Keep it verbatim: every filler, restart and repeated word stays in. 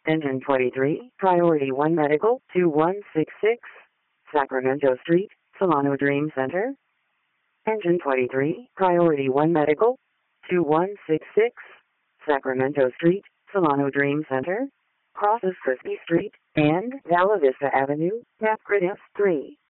Engine twenty-three, Priority one Medical, two one six six, Sacramento Street, Solano Dream Center. Engine twenty-three, Priority one Medical, two one six six, Sacramento Street, Solano Dream Center. Crosses Crispy Street and Vala Vista Avenue, Napcrit F three.